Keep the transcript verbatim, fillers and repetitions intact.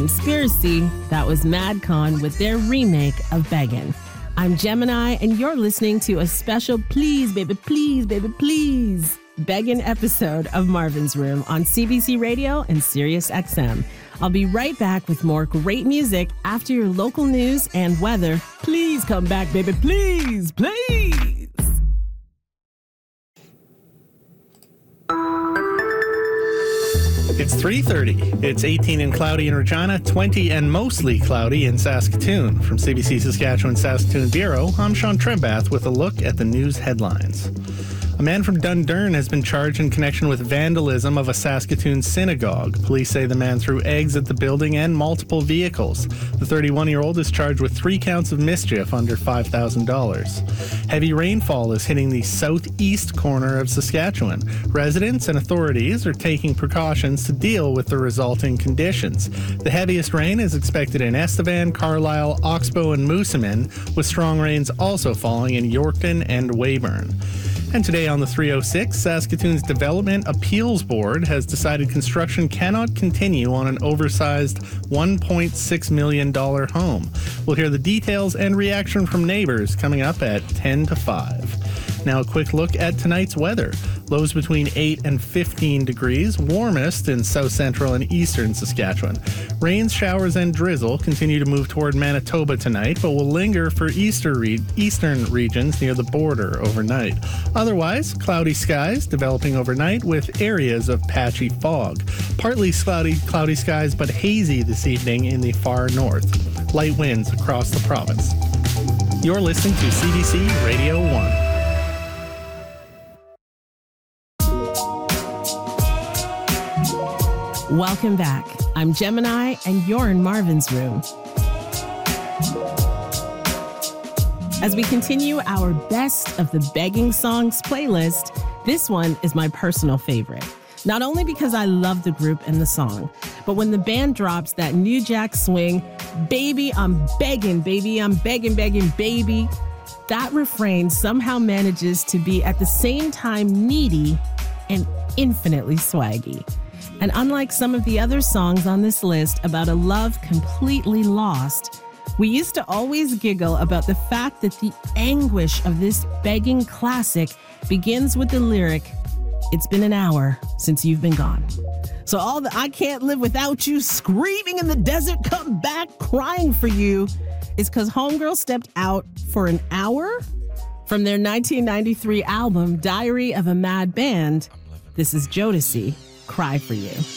Conspiracy, that was MadCon with their remake of Beggin'. I'm Gemini, and you're listening to a special Please, Baby, Please, Baby, Please Beggin' episode of Marvin's Room on C B C Radio and Sirius X M. I'll be right back with more great music after your local news and weather. Please come back, baby, please, please. It's three thirty. It's eighteen and cloudy in Regina, twenty and mostly cloudy in Saskatoon. From C B C Saskatchewan Saskatoon Bureau, I'm Sean Trimbath with a look at the news headlines. A man from Dundurn has been charged in connection with vandalism of a Saskatoon synagogue. Police say the man threw eggs at the building and multiple vehicles. The thirty-one-year-old is charged with three counts of mischief under five thousand dollars. Heavy rainfall is hitting the southeast corner of Saskatchewan. Residents and authorities are taking precautions to deal with the resulting conditions. The heaviest rain is expected in Estevan, Carlisle, Oxbow, and Moosomin, with strong rains also falling in Yorkton and Weyburn. And today on the three oh six, Saskatoon's Development Appeals Board has decided construction cannot continue on an oversized one point six million dollars home. We'll hear the details and reaction from neighbors coming up at ten to five. Now a quick look at tonight's weather. Lows between eight and fifteen degrees, warmest in south central and eastern Saskatchewan. Rains, showers, and drizzle continue to move toward Manitoba tonight, but will linger for eastern, re- eastern regions near the border overnight. Otherwise, cloudy skies developing overnight with areas of patchy fog. Partly cloudy, cloudy skies, but hazy this evening in the far north. Light winds across the province. You're listening to C B C Radio one. Welcome back. I'm Gemini, and you're in Marvin's Room. As we continue our Best of the Begging Songs playlist, this one is my personal favorite. Not only because I love the group and the song, but when the band drops that New Jack Swing, baby, I'm begging, baby, I'm begging, begging, baby, that refrain somehow manages to be at the same time needy and infinitely swaggy. And unlike some of the other songs on this list about a love completely lost, we used to always giggle about the fact that the anguish of this begging classic begins with the lyric, "It's been an hour since you've been gone." So all the "I can't live without you," screaming in the desert, come back, crying for you, is because Homegirl stepped out for an hour? From their nineteen ninety-three album, Diary of a Mad Band, this is Jodeci, Cry for You.